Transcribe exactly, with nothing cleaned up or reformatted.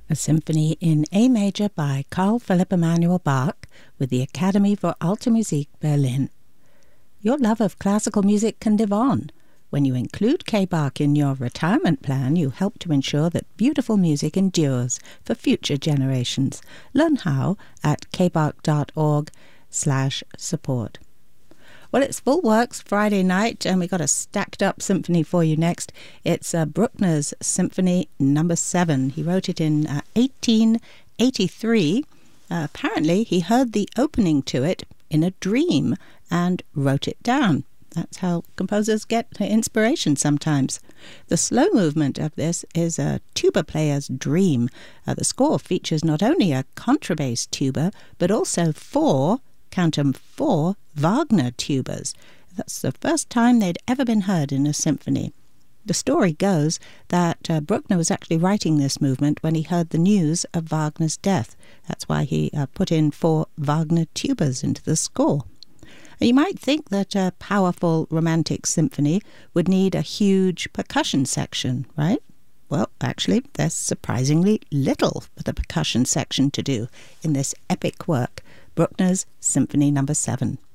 a symphony in A major by Carl Philipp Emanuel Bach with the Academy for Alte Musik Berlin. Your love of classical music can live on. When you include K-Bach in your retirement plan, you help to ensure that beautiful music endures for future generations. Learn how at kbach.org slash support. Well, it's Full Works Friday night, and we got a stacked-up symphony for you next. It's uh, Bruckner's Symphony Number Seven. He wrote it in uh, eighteen eighty-three. Uh, apparently, he heard the opening to it in a dream and wrote it down. That's how composers get inspiration sometimes. The slow movement of this is a tuba player's dream. Uh, the score features not only a contrabass tuba, but also four, count 'em, four Wagner tubas. That's the first time they'd ever been heard in a symphony. The story goes that uh, Bruckner was actually writing this movement when he heard the news of Wagner's death. That's why he uh, put in four Wagner tubas into the score. You might think that a powerful romantic symphony would need a huge percussion section, right? Well, actually, there's surprisingly little for the percussion section to do in this epic work, Bruckner's Symphony Number Seven.